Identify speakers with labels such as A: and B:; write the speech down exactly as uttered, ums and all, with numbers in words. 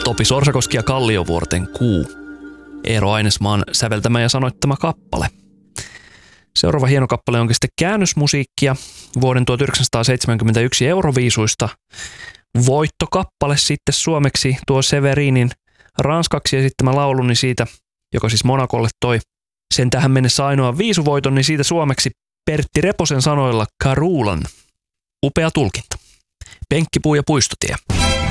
A: Topi Sorsakoski ja Kalliovuorten Kuu. Eero Ainesmaan säveltämä ja sanoittama kappale. Seuraava hieno kappale onkin sitten käännösmusiikkia vuoden tuhatyhdeksänsataaseitsemänkymmentäyksi Euroviisuista. Voittokappale sitten suomeksi tuo Severinin ranskaksi esittämä laulu, niin siitä, joka siis Monacolle toi sen tähän mennessä ainoa viisuvoiton, niin siitä suomeksi Pertti Reposen sanoilla Karulan. Upea tulkinta. Penkkipuu ja puistotie.